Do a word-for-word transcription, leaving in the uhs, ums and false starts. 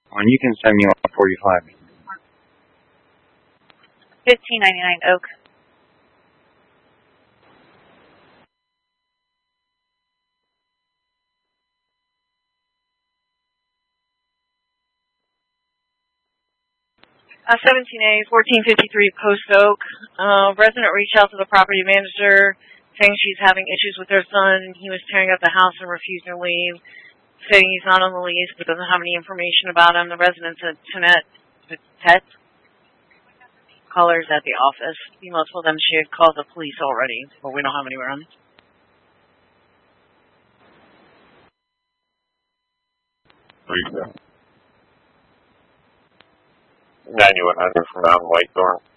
And you can send me on forty-five. fifteen ninety-nine Oak. Uh, seventeen A, fourteen fifty-three Post Oak. Uh, resident reached out to the property manager saying she's having issues with her son. He was tearing up the house and refusing to leave, saying he's not on the lease but doesn't have any information about him. The resident said Tonette Pet callers at the office. Email told them she had called the police already, but we don't have anywhere on. ninety-one hundred from Mountain Whitethorn.